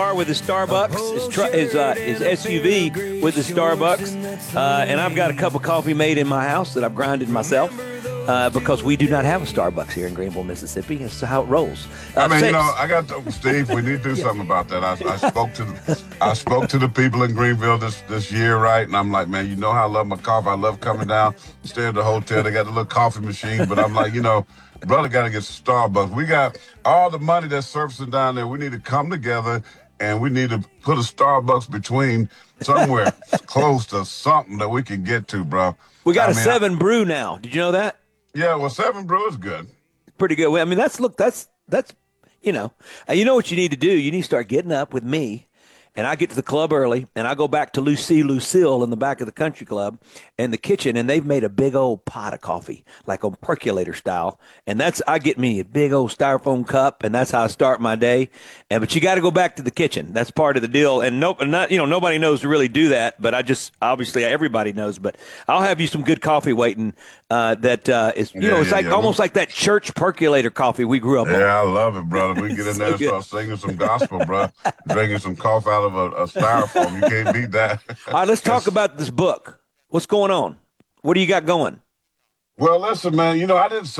with his Starbucks, his SUV with the Starbucks, and I've got a cup of coffee made in my house that I've grinded myself because we do not have a Starbucks here in Greenville, Mississippi. That's how it rolls. Steve, we need to do something about that. I spoke to the people in Greenville this year, right? And I'm like, man, you know how I love my coffee. I love coming down, stay at the hotel. They got the little coffee machine, but I'm like, brother got to get some Starbucks. We got all the money that's surfacing down there. We need to come together. And we need to put a Starbucks between somewhere close to something that we can get to, bro. We got a 7 Brew now. Did you know that? Yeah, well, 7 Brew is good. Pretty good. I mean, that's you know what you need to do. You need to start getting up with me, and I get to the club early, and I go back to Lucille in the back of the country club and the kitchen, and they've made a big old pot of coffee, like on percolator style. And I get me a big old styrofoam cup, and that's how I start my day. But you got to go back to the kitchen. That's part of the deal. And nobody knows to really do that, but obviously everybody knows. But I'll have you some good coffee waiting. Almost like that church percolator coffee we grew up on. Yeah, I love it, brother. We get in there and start singing some gospel, bro. Drinking some coffee out of a styrofoam. You can't beat that. All right, let's talk about this book. What's going on? What do you got going? Well, listen, man, I didn't